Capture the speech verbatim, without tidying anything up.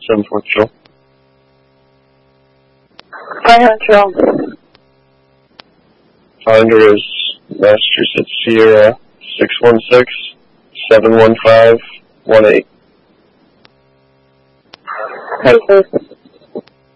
seven four Patrol. Finder Patrol. Finder is Massachusetts Sierra six one six seven one five one eight. Hey, please.